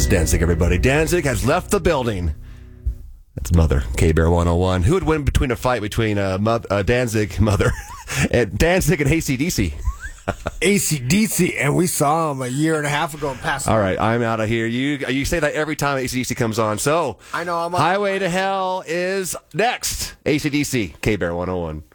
is Danzig, everybody. Danzig has left the building. That's Mother, K-Bear 101. Who would win between a fight between Danzig, Mother, and Danzig and AC/DC? AC/DC, and we saw him a year and a half ago in Pasadena. All right, I'm out of here. You say that every time AC/DC comes on. So I know. Highway to Hell is next. AC/DC, K-Bear 101.